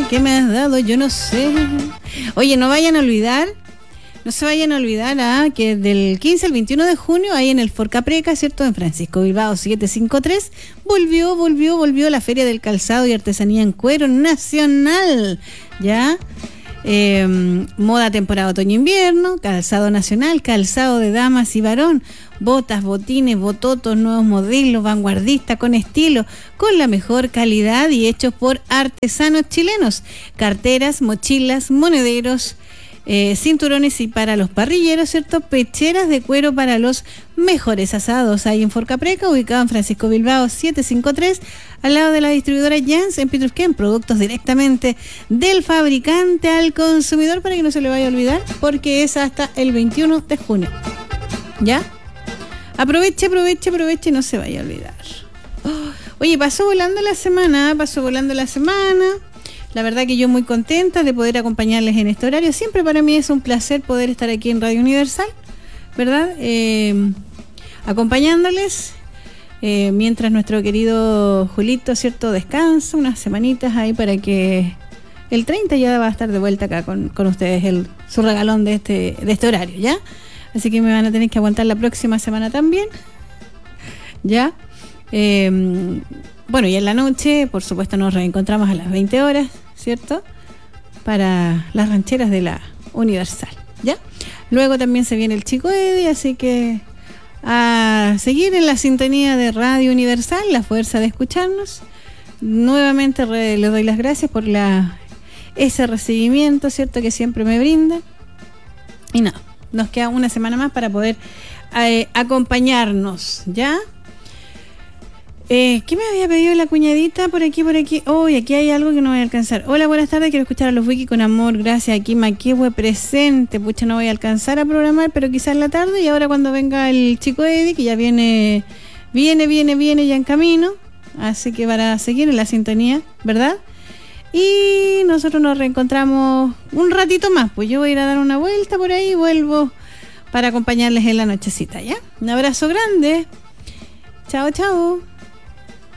¿Qué me has dado? Yo no sé. Oye, no se vayan a olvidar que del 15 al 21 de junio, ahí en el Forcapreca, ¿cierto? En Francisco Bilbao 753, volvió la Feria del Calzado y Artesanía en Cuero Nacional, ¿ya? Moda temporada otoño-invierno, calzado nacional, calzado de damas y varón, botas, botines, bototos, nuevos modelos, vanguardistas, con estilo, con la mejor calidad y hechos por artesanos chilenos, carteras, mochilas, monederos, cinturones y para los parrilleros, ¿cierto? Pecheras de cuero para los mejores asados. Ahí en Forcapreca, ubicado en Francisco Bilbao 753, al lado de la distribuidora Jans en Petrusquén. Productos directamente del fabricante al consumidor, para que no se le vaya a olvidar, porque es hasta el 21 de junio. ¿Ya? Aproveche y no se vaya a olvidar. Oye, pasó volando la semana. La verdad que yo muy contenta de poder acompañarles en este horario. Siempre para mí es un placer poder estar aquí en Radio Universal, ¿verdad? Acompañándoles mientras nuestro querido Julito, ¿cierto? Descansa unas semanitas ahí para que el 30 ya va a estar de vuelta acá con ustedes, su regalón de este horario, ¿ya? Así que me van a tener que aguantar la próxima semana también, ¿ya? Bueno, y en la noche, por supuesto, nos reencontramos a las 20 horas, ¿cierto? Para las rancheras de la Universal, ¿ya? Luego también se viene el Chico Eddie, así que a seguir en la sintonía de Radio Universal, la fuerza de escucharnos. Nuevamente le doy las gracias por ese recibimiento, ¿cierto? Que siempre me brinda. Y nada, nos queda una semana más para poder acompañarnos, ¿ya? ¿Qué me había pedido la cuñadita por aquí? Hoy aquí hay algo que no voy a alcanzar. Hola, buenas tardes, quiero escuchar a los Wiki con amor, gracias. Aquí Maquehue presente. Pucha, no voy a alcanzar a programar, pero quizás en la tarde. Y ahora cuando venga el Chico Eddie, que ya viene ya en camino, así que para seguir en la sintonía, ¿verdad? Y nosotros nos reencontramos un ratito más. Pues yo voy a ir a dar una vuelta por ahí y vuelvo para acompañarles en la nochecita, ¿ya? Un abrazo grande. Chao, chao.